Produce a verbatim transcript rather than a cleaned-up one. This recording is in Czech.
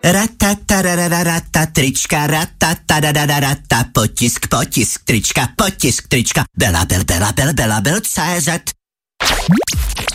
Ratatarararata, trička, ratatarararata, potisk, potisk, trička, potisk, trička, bela, bel, bela, bel, bela, bel, C Z.